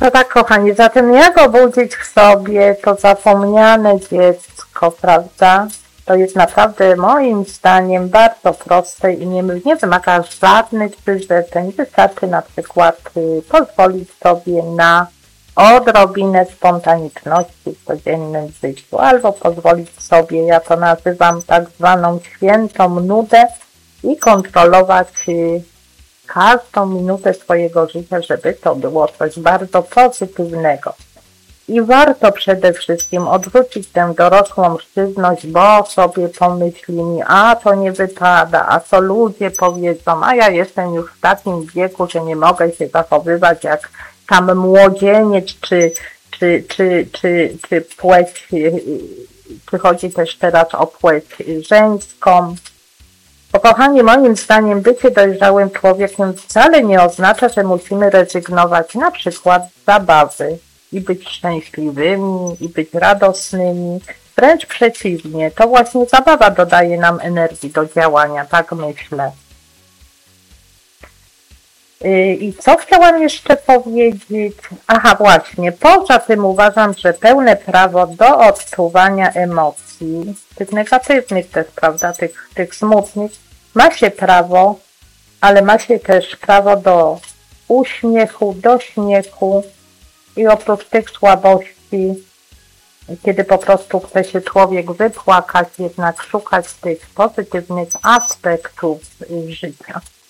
No tak, kochani, zatem jak obudzić w sobie to zapomniane dziecko, prawda? To jest naprawdę moim zdaniem bardzo proste i nie wymaga żadnych wyrzeczeń. Wystarczy na przykład pozwolić sobie na odrobinę spontaniczności w codziennym życiu, albo pozwolić sobie, ja to nazywam tak zwaną świętą nudę i kontrolować każdą minutę swojego życia, żeby to było coś bardzo pozytywnego. I warto przede wszystkim odwrócić tę dorosłą sztywność, bo sobie pomyślimy, a to nie wypada, a co ludzie powiedzą, a ja jestem już w takim wieku, że nie mogę się zachowywać jak tam młodzieniec, czy płeć, czy chodzi też teraz o płeć żeńską. Bo kochani, moim zdaniem bycie dojrzałym człowiekiem wcale nie oznacza, że musimy rezygnować na przykład z zabawy i być szczęśliwymi, i być radosnymi. Wręcz przeciwnie, to właśnie zabawa dodaje nam energii do działania, tak myślę. I co chciałam jeszcze powiedzieć? Aha, właśnie, poza tym uważam, że pełne prawo do odczuwania emocji, tych negatywnych też, prawda, tych smutnych, ma się prawo, ale ma się też prawo do uśmiechu, do śmiechu i oprócz tych słabości, kiedy po prostu chce się człowiek wypłakać, jednak szukać tych pozytywnych aspektów życia.